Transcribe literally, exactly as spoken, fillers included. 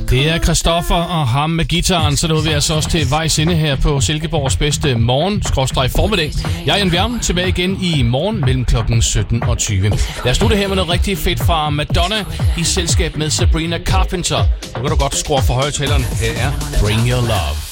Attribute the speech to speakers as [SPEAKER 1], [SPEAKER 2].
[SPEAKER 1] Det er Christoffer og ham med gitaren, så nåede vi altså også til vejs inde her på Silkeborgs bedste morgen, skråstreg formiddag. Jeg er Jan Bjerm, tilbage igen i morgen mellem klokken sytten og tyve. Lad os slutte her med noget rigtig fedt fra Madonna i selskab med Sabrina Carpenter. Nu kan du godt skrue for højtaleren. Her er Bring Your Love.